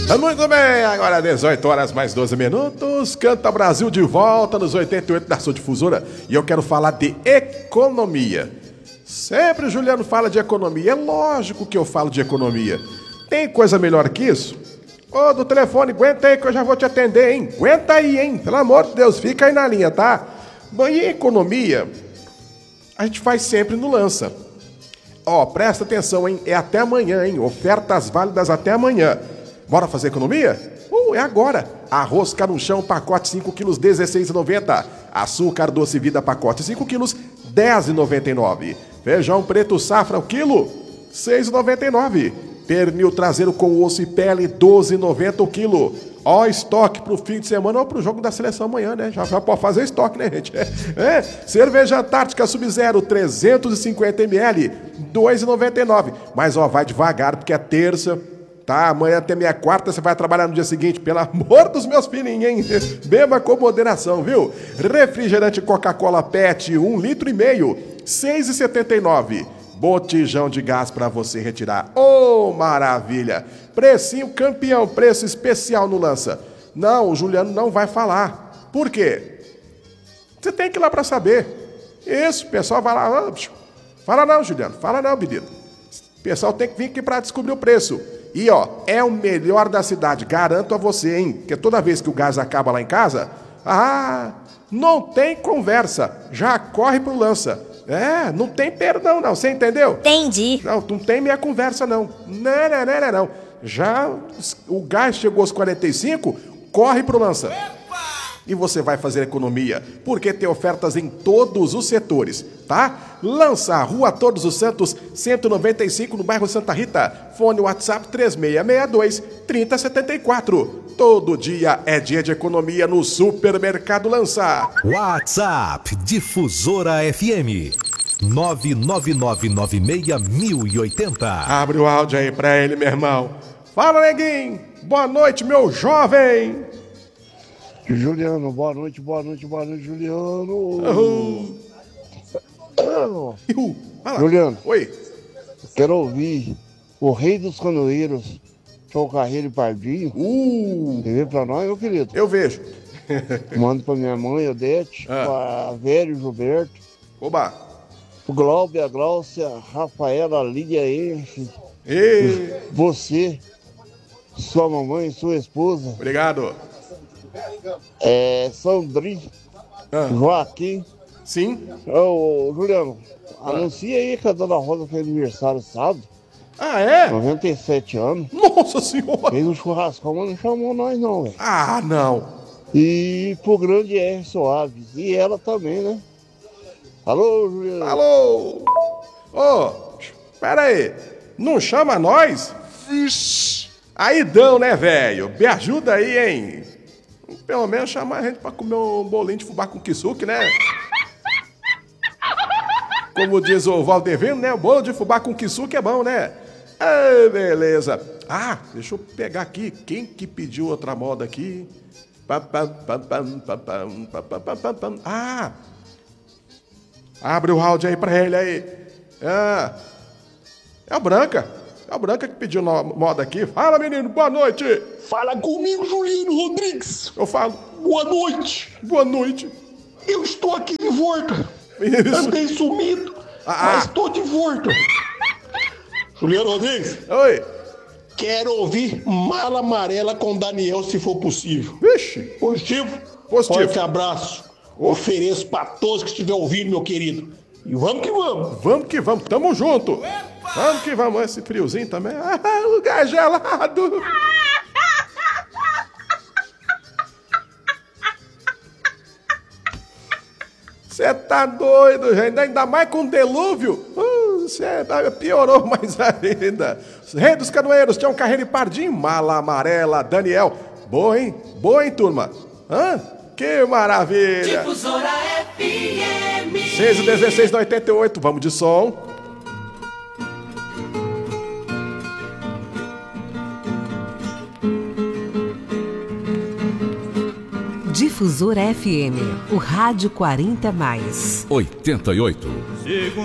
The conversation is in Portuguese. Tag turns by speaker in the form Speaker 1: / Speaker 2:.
Speaker 1: Muito bem, agora 18 horas mais 12 minutos. Canta Brasil de volta nos 88 da sua difusora. E eu quero falar de economia. Sempre o Juliano fala de economia. É lógico que eu falo de economia. Tem coisa melhor que isso? Ô, do telefone, aguenta aí que eu já vou te atender, hein? Aguenta aí, hein? Pelo amor de Deus, fica aí na linha, tá? Bom, e economia, a gente faz sempre no Lança. Ó, presta atenção, hein? É até amanhã, hein? Ofertas válidas até amanhã. Bora fazer economia? É agora. Arroz caruchão, pacote 5 quilos, R$16,90. Açúcar doce vida, pacote 5 quilos, R$10,99. Feijão preto safra, o quilo, R$6,99. Pernil traseiro com osso e pele, R$12,90 o quilo. Ó, estoque pro fim de semana ou pro jogo da seleção amanhã, né? Já pode fazer estoque, né, gente? Cerveja Antártica Sub-Zero, 350 ml, R$2,99. Mas, ó, vai devagar, porque é terça, tá? Amanhã até meia quarta, você vai trabalhar no dia seguinte. Pelo amor dos meus filhinhos, hein? Beba com moderação, viu? Refrigerante Coca-Cola PET, 1,5 litro, R$6,79. Botijão de gás para você retirar. Ô, maravilha! Precinho campeão, preço especial no Lança. Não, o Juliano não vai falar. Por quê? Você tem que ir lá para saber. Isso, o pessoal vai lá. Fala não, Juliano. Fala não, menino. O pessoal tem que vir aqui para descobrir o preço. E, ó, é o melhor da cidade. Garanto a você, hein? Porque toda vez que o gás acaba lá em casa, não tem conversa. Já corre pro Lança. Não tem perdão, não. Você entendeu?
Speaker 2: Entendi.
Speaker 1: Não tem minha conversa, não. Não. Já o gás chegou aos 45, corre pro Lança. E você vai fazer economia, porque tem ofertas em todos os setores, tá? Lança, Rua Todos os Santos, 195, no bairro Santa Rita. Fone WhatsApp 3662-3074. Todo dia é dia de economia no Supermercado Lança.
Speaker 3: WhatsApp Difusora FM 999961080.
Speaker 1: Abre o áudio aí pra ele, meu irmão. Fala, neguinho. Boa noite, meu jovem.
Speaker 4: Juliano, boa noite, Juliano. Juliano,
Speaker 1: oi.
Speaker 4: Quero ouvir o Rei dos Canoeiros, João Carreiro e Pardinho. Você vê pra nós, meu querido?
Speaker 1: Eu vejo.
Speaker 4: Mando pra minha mãe, Odete, pra Velho Gilberto.
Speaker 1: Oba.
Speaker 4: O Glauber, a Gláucia, Rafaela, a Lídia Enche. Você, sua mamãe, sua esposa.
Speaker 1: Obrigado.
Speaker 4: Sandrinho, Joaquim.
Speaker 1: Sim.
Speaker 4: Ô, Juliano, anuncia aí que a dona Rosa fez aniversário sábado.
Speaker 1: É?
Speaker 4: 97 anos.
Speaker 1: Nossa senhora.
Speaker 4: Fez um churrascão, mas não chamou nós não, velho.
Speaker 1: Não.
Speaker 4: E pro grande R. Soares. E ela também, né? Alô, Juliano.
Speaker 1: Alô. Pera aí. Não chama nós? Vixe. Aí dão, né, velho? Me ajuda aí, hein? Pelo menos chamar a gente pra comer um bolinho de fubá com kisuke, né? Como diz o Valdevino, né? O bolo de fubá com kisuke é bom, né? Beleza. Deixa eu pegar aqui. Quem que pediu outra moda aqui? Abre o áudio aí pra ele aí. É a Branca. É a Branca que pediu moda aqui. Fala, menino, boa noite.
Speaker 5: Fala comigo, Juliano Rodrigues.
Speaker 1: Eu falo.
Speaker 5: Boa noite.
Speaker 1: Boa noite.
Speaker 5: Eu estou aqui de volta.
Speaker 1: Isso.
Speaker 5: Andei sumido, mas estou de volta. Juliano Rodrigues.
Speaker 1: Oi.
Speaker 5: Quero ouvir Mala Amarela com Daniel, se for possível.
Speaker 1: Vixe.
Speaker 5: Positivo? Forte abraço. Ofereço para todos que estiver ouvindo, meu querido. E vamos que vamos.
Speaker 1: Vamos que vamos. Tamo junto. Vamos que vamos. Esse friozinho também. Lugar gelado. Você tá doido, gente. Ainda mais com delúvio. Você piorou mais ainda. Rei dos Canoeiros, João Carreiro e Pardinho. Mala Amarela, Daniel. Boa, hein, turma? Que maravilha.
Speaker 6: Difusora FM
Speaker 1: 6h16 na 88. Vamos de som.
Speaker 7: Difusora FM, o rádio 40+.
Speaker 3: 88.